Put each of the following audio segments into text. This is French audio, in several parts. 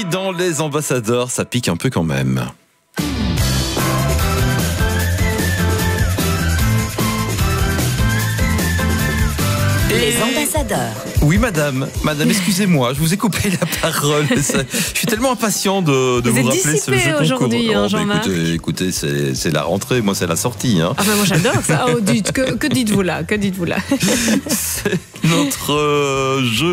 dans les ambassadeurs, ça pique un peu quand même. Les ambassadeurs. Oui, madame, excusez-moi, je vous ai coupé la parole. Je suis tellement impatient de vous rappeler ce jeu concours. Aujourd'hui, Jean-Marc. Écoutez, c'est la rentrée, moi c'est la sortie. Hein. Ah ben moi j'adore ça. Oh, que dites-vous là? C'est notre jeu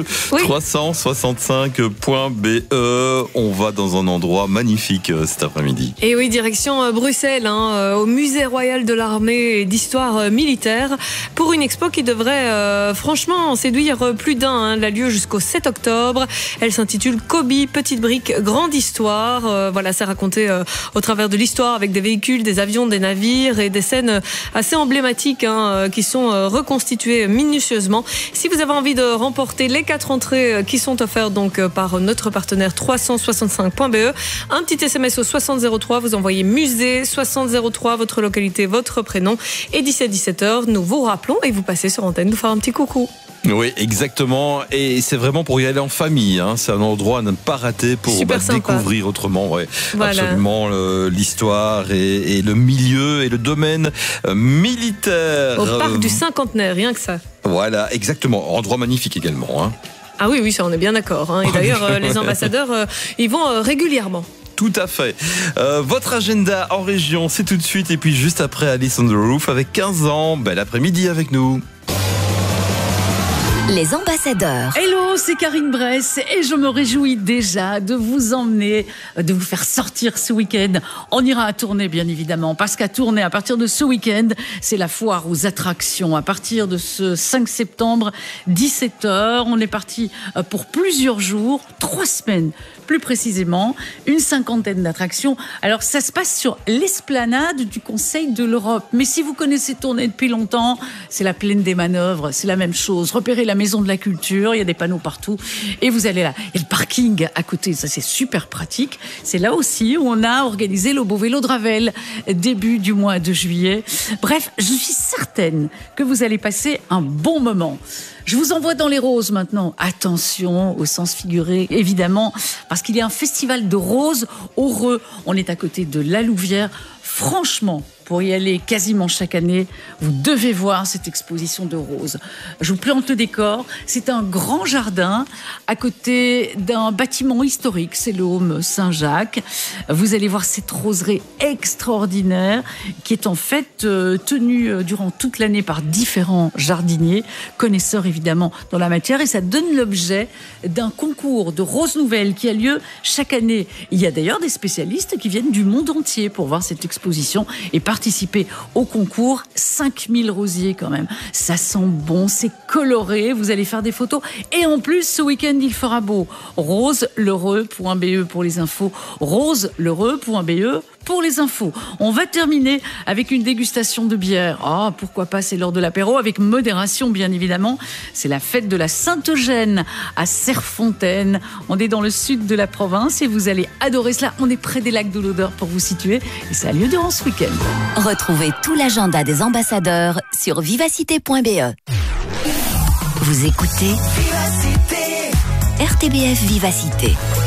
365.be. On va dans un endroit magnifique cet après-midi. Et oui, direction Bruxelles, au Musée Royal de l'Armée et d'Histoire Militaire, pour une expo qui devrait franchement séduire plus d'un. Elle a lieu jusqu'au 7 octobre. Elle s'intitule Kobe, petite brique, grande histoire. Voilà, c'est raconté au travers de l'histoire avec des véhicules, des avions, des navires et des scènes assez emblématiques qui sont reconstituées minutieusement. Si vous avez envie de remporter les 4 entrées qui sont offertes donc par notre partenaire 365.be, un petit SMS au 6003, vous envoyez musée 6003, votre localité, votre prénom, et d'ici à 17h, nous vous rappelons et vous passez sur antenne nous faire un petit coucou. Oui, exactement. Et c'est vraiment pour y aller en famille. Hein. C'est un endroit à ne pas rater pour découvrir autrement. Ouais, voilà. Absolument l'histoire et le milieu et le domaine militaire. Au parc du Cinquantenaire, rien que ça. Voilà, exactement. Endroit magnifique également. Hein. Ah oui, ça on est bien d'accord. Hein. Et d'ailleurs, les ambassadeurs, ils vont régulièrement. Tout à fait. Votre agenda en région, c'est tout de suite. Et puis juste après, Alice on the Roof avec 15 ans. Bel après-midi avec nous. Les ambassadeurs. Hello, c'est Karine Bress et je me réjouis déjà de vous emmener, de vous faire sortir ce week-end. On ira à Tournai, bien évidemment, parce qu'à Tournai, à partir de ce week-end, c'est la foire aux attractions. À partir de ce 5 septembre, 17h, on est parti pour plusieurs jours, 3 semaines plus précisément, une 50aine d'attractions. Alors, ça se passe sur l'esplanade du Conseil de l'Europe. Mais si vous connaissez Tournai depuis longtemps, c'est la plaine des manœuvres, c'est la même chose. Repérez la Maison de la Culture, il y a des panneaux partout et vous allez là. Il y a le parking à côté, ça c'est super pratique. C'est là aussi où on a organisé le beau vélo de Ravel début du mois de juillet. Bref, je suis certaine que vous allez passer un bon moment. Je vous envoie dans les roses maintenant. Attention au sens figuré, évidemment, parce qu'il y a un festival de roses au Reux. On est à côté de la Louvière. Franchement, pour y aller quasiment chaque année, vous devez voir cette exposition de roses. Je vous plante le décor. C'est un grand jardin à côté d'un bâtiment historique. C'est le Home Saint-Jacques. Vous allez voir cette roseraie extraordinaire qui est en fait tenue durant toute l'année par différents jardiniers, connaisseurs évidemment dans la matière. Et ça donne l'objet d'un concours de roses nouvelles qui a lieu chaque année. Il y a d'ailleurs des spécialistes qui viennent du monde entier pour voir cette exposition et participer au concours. 5000 rosiers quand même. Ça sent bon, c'est coloré, vous allez faire des photos. Et en plus, ce week-end, il fera beau. roselheureux.be pour les infos. roselheureux.be pour les infos. On va terminer avec une dégustation de bière. Ah, pourquoi pas, c'est l'heure de l'apéro, avec modération, bien évidemment. C'est la fête de la Sainte-Eugène à Serfontaine. On est dans le sud de la province et vous allez adorer cela. On est près des lacs de l'Odeur pour vous situer. Et ça a lieu durant ce week-end. Retrouvez tout l'agenda des ambassadeurs sur vivacité.be. Vous écoutez Vivacité. RTBF Vivacité.